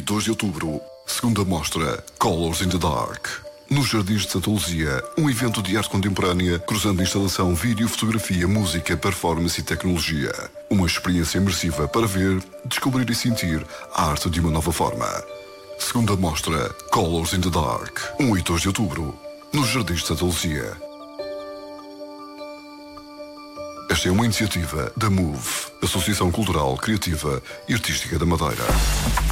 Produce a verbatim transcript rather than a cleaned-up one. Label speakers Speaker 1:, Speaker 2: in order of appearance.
Speaker 1: dois de outubro, segunda mostra Colors in the Dark. Nos Jardins de Santa Luzia, um evento de arte contemporânea cruzando instalação, vídeo, fotografia, música, performance e tecnologia. Uma experiência imersiva para ver, descobrir e sentir a arte de uma nova forma. Segunda mostra Colors in the Dark, um e dois de outubro, nos Jardins de Santa Luzia. Esta é uma iniciativa da MOVE, Associação Cultural, Criativa e Artística da Madeira.